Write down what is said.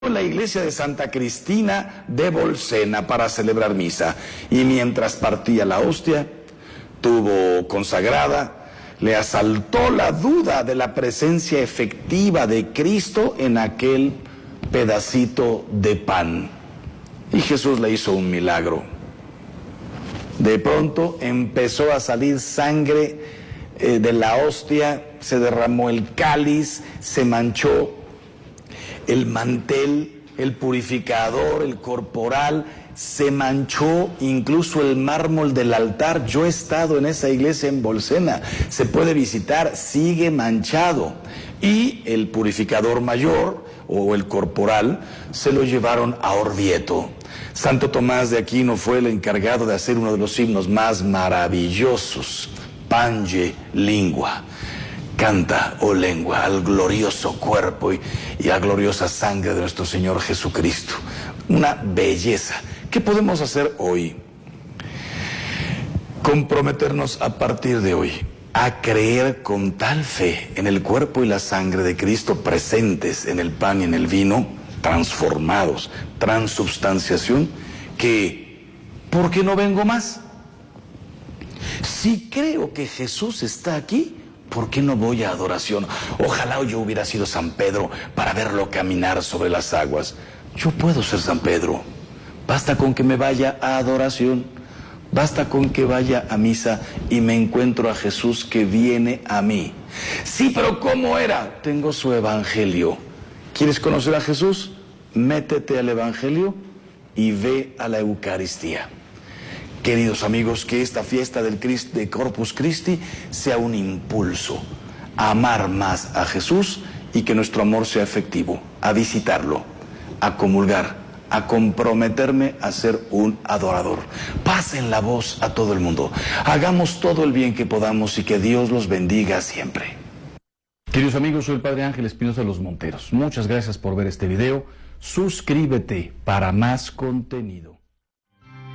la iglesia de Santa Cristina de Bolsena para celebrar misa, y mientras partía la hostia, tuvo consagrada, le asaltó la duda de la presencia efectiva de Cristo en aquel pedacito de pan, y Jesús le hizo un milagro. De pronto empezó a salir sangre de la hostia, se derramó el cáliz, se manchó el mantel, el purificador, el corporal, se manchó incluso el mármol del altar. Yo he estado en esa iglesia en Bolsena, se puede visitar, sigue manchado. Y el purificador mayor o el corporal se lo llevaron a Orvieto. Santo Tomás de Aquino fue el encargado de hacer uno de los himnos más maravillosos, Pange Lingua. Canta, oh lengua, al glorioso cuerpo y a gloriosa sangre de nuestro Señor Jesucristo. Una belleza. ¿Qué podemos hacer hoy? Comprometernos a partir de hoy a creer con tal fe en el cuerpo y la sangre de Cristo presentes en el pan y en el vino, transformados, transubstanciación, que ¿por qué no vengo más? Si creo que Jesús está aquí, ¿por qué no voy a adoración? Ojalá yo hubiera sido San Pedro para verlo caminar sobre las aguas. Yo puedo ser San Pedro. Basta con que me vaya a adoración. Basta con que vaya a misa y me encuentro a Jesús que viene a mí. Sí, pero ¿cómo era? Tengo su evangelio. ¿Quieres conocer a Jesús? Métete al evangelio y ve a la Eucaristía. Queridos amigos, que esta fiesta de Corpus Christi sea un impulso a amar más a Jesús y que nuestro amor sea efectivo, a visitarlo, a comulgar, a comprometerme a ser un adorador. Pasen la voz a todo el mundo. Hagamos todo el bien que podamos y que Dios los bendiga siempre. Queridos amigos, soy el Padre Ángel Espinosa de los Monteros. Muchas gracias por ver este video. Suscríbete para más contenido.